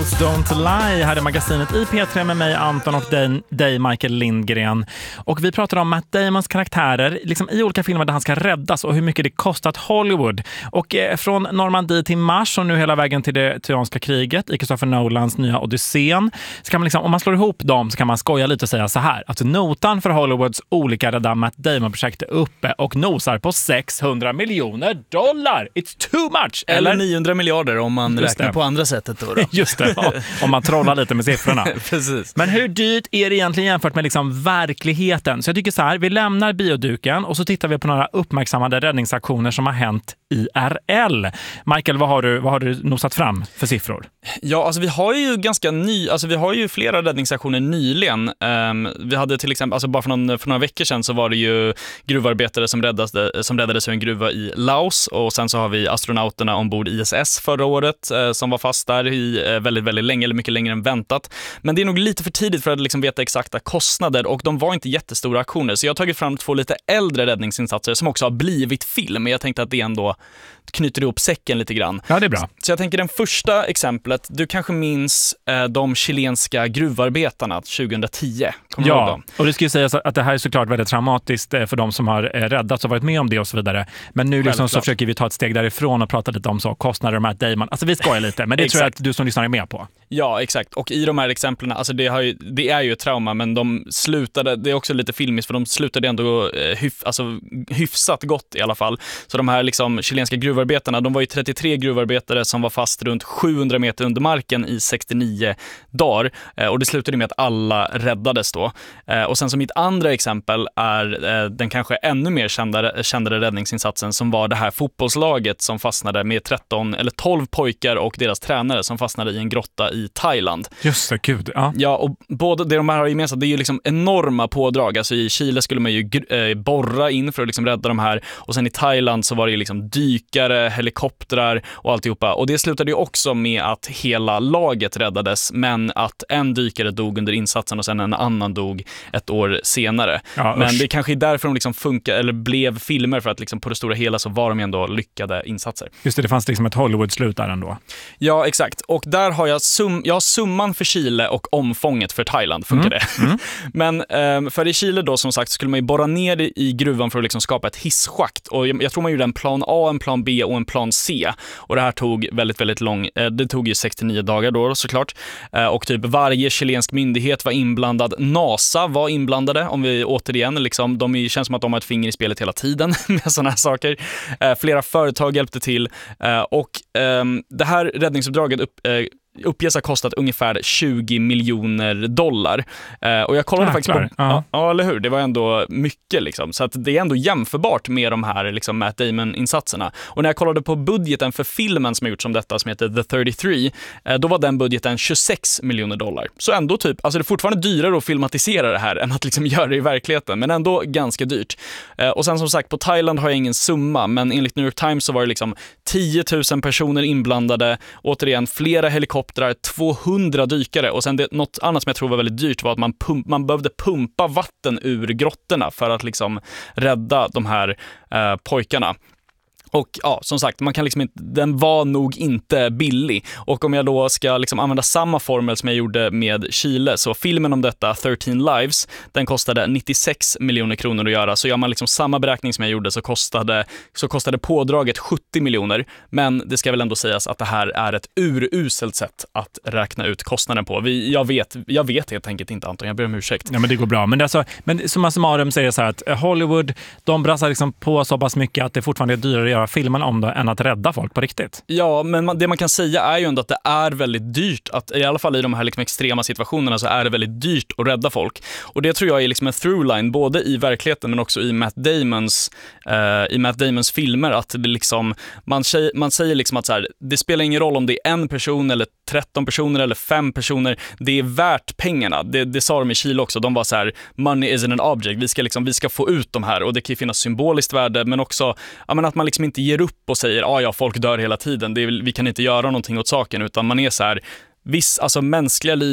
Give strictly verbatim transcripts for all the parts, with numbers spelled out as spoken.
Don't Lie här i magasinet i P tre med mig Anton och dig, dig Michael Lindgren. Och vi pratar om Matt Damons karaktärer liksom i olika filmer där han ska räddas och hur mycket det kostat Hollywood. Och eh, från Normandie till Mars och nu hela vägen till det Trojanska kriget i Christopher Nolans nya Odysseen. Så kan man liksom, om man slår ihop dem så kan man skoja lite och säga så här. Att notan för Hollywoods olika rädda Matt Damon-projekt är uppe och nosar på sexhundra miljoner dollar. It's too much! Eller, eller niohundra miljarder om man Just räknar det. på andra sättet då. då. Just det, ja. Om man trollar lite med siffrorna. Precis. Men hur dyrt är det egentligen jämfört med liksom verkligheten? Så jag tycker så här, vi lämnar bioduken och så tittar vi på några uppmärksammade räddningsaktioner som har hänt I R L. Michael, vad har du, vad har du nosat fram för siffror? Ja, alltså vi har ju ganska ny, alltså vi har ju flera räddningsaktioner nyligen. Um, vi hade till exempel, alltså bara för, någon, för några veckor sedan så var det ju gruvarbetare som räddades, som räddades ur en gruva i Laos, och sen så har vi astronauterna ombord I S S förra året eh, som var fast där i eh, väldigt, väldigt länge, eller mycket längre än väntat. Men det är nog lite för tidigt för att liksom veta exakta kostnader, och de var inte jättestora aktioner. Så jag har tagit fram två lite äldre räddningsinsatser som också har blivit film, men jag tänkte att det ändå knyter ihop säcken lite grann. Ja, det är bra. Så jag tänker den första exemplet, du kanske minns eh, de chilenska gruvarbetarna tjugohundratio. Kommer du ihåg Ja, dem? och det ska ju sägas att det här är såklart väldigt traumatiskt för de som har räddats och varit med om det och så vidare. Men nu liksom så försöker vi ta ett steg därifrån och prata lite om så kostnader med Matt Damon. Alltså vi skojar lite, men det tror jag att du som lyssnar är med på. Ja, exakt. Och i de här exemplen, alltså det, har ju, det är ju ett trauma, men de slutade, det är också lite filmiskt, för de slutade ändå eh, hyf, alltså, hyfsat gott i alla fall. Så de här liksom chilenska gruvarbetarna, de var ju trettiotre gruvarbetare som var fast runt sjuhundra meter under marken i sextionio dagar. Eh, och det slutade med att alla räddades då. Eh, och sen som mitt andra exempel är eh, den kanske ännu mer kändare, kändare räddningsinsatsen som var det här fotbollslaget som fastnade med tretton eller tolv pojkar och deras tränare som fastnade i en grotta i Thailand. Just det, gud. Ja, ja, och både det de här har gemensamt, det är ju liksom enorma pådrag. Alltså i Chile skulle man ju eh, borra in för att liksom rädda de här, och sen i Thailand så var det ju liksom dykare, helikoptrar och alltihopa. Och det slutade ju också med att hela laget räddades, men att en dykare dog under insatsen och sen en annan dog ett år senare. Ja, men det kanske är därför de liksom funkar, eller blev filmer, för att liksom på det stora hela så var de ändå lyckade insatser. Just det, det fanns liksom ett Hollywood-slut där ändå. Ja, exakt. Och där har jag, sum, jag har summan för Chile och omfånget för Thailand, funkar mm. det. Mm. Men um, för i Chile då, som sagt, skulle man ju borra ner i gruvan för att liksom skapa ett hisschakt. Och jag, jag tror man gjorde en plan A, en plan B och en plan C. Och det här tog väldigt, väldigt lång, eh, det tog ju sextionio dagar då såklart. Eh, och typ varje chilensk myndighet var inblandad. NASA var inblandade, om vi återigen, liksom, de känns som att de har ett finger i spelet hela tiden med sådana här saker. Eh, flera företag hjälpte till. Eh, och eh, det här räddningsuppdraget upp, eh, uppges ha kostat ungefär tjugo miljoner dollar. Eh, och jag kollade ja, faktiskt på... Ja. ja, eller hur? Det var ändå mycket liksom. Så att det är ändå jämförbart med de här liksom, Matt Damon-insatserna. Och när jag kollade på budgeten för filmen som har gjorts om detta, som heter The thirty-three, eh, då var den budgeten tjugosex miljoner dollar. Så ändå typ, alltså det är fortfarande dyrare att filmatisera det här än att liksom göra det i verkligheten, men ändå ganska dyrt. Eh, och sen som sagt, på Thailand har jag ingen summa, men enligt New York Times så var det liksom tio tusen personer inblandade, återigen flera helikoptrar, tvåhundra dykare, och sen det, något annat som jag tror var väldigt dyrt var att man, pump, man behövde pumpa vatten ur grottorna för att liksom rädda de här eh, pojkarna. Och ja, som sagt, man kan liksom inte, den var nog inte billig. Och om jag då ska liksom använda samma formel som jag gjorde med Chile, så filmen om detta, thirteen lives, den kostade nittiosex miljoner kronor att göra. Så gör man liksom samma beräkning som jag gjorde, så kostade, så kostade pådraget sjuttio miljoner. Men det ska väl ändå sägas att det här är ett uruselt sätt att räkna ut kostnaden på. Vi, jag, vet, jag vet helt enkelt inte, Anton, jag ber om ursäkt. Ja, men det går bra. Men, det alltså, men som summarum säger så här att Hollywood, de brassar liksom på så pass mycket att det fortfarande är dyrare att göra filmen om det än att rädda folk på riktigt. Ja, men man, det man kan säga är ju ändå att det är väldigt dyrt, att i alla fall i de här liksom extrema situationerna så är det väldigt dyrt att rädda folk. Och det tror jag är liksom en throughline både i verkligheten men också i Matt Damons uh, i Matt Damons filmer, att det liksom man säger, man säger liksom att så här, det spelar ingen roll om det är en person eller tretton personer eller fem personer, det är värt pengarna. Det, det sa de i Chile också. De var så här, money isn't an object. Vi ska liksom vi ska få ut de här, och det kan ju finnas symboliskt värde, men också ja, men att man liksom inte ger upp och säger, ah, ja, folk dör hela tiden. Det är, vi kan inte göra någonting åt saken, utan man är så här, viss, alltså mänskliga liv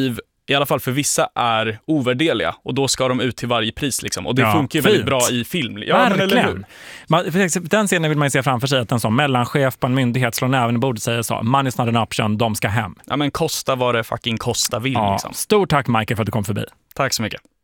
i alla fall för vissa, är ovärdeliga. Och då ska de ut till varje pris. Liksom. Och det ja, funkar ju fint. väldigt bra i film. Ja, verkligen. men eller hur? Man, den scenen vill man ju se framför sig, att en sån mellanchef på en myndighet slår näven i bordet och säger så: money's not an option, de ska hem. Ja, men kosta vad det fucking kosta vill. Ja, liksom. Stort tack Michael för att du kom förbi. Tack så mycket.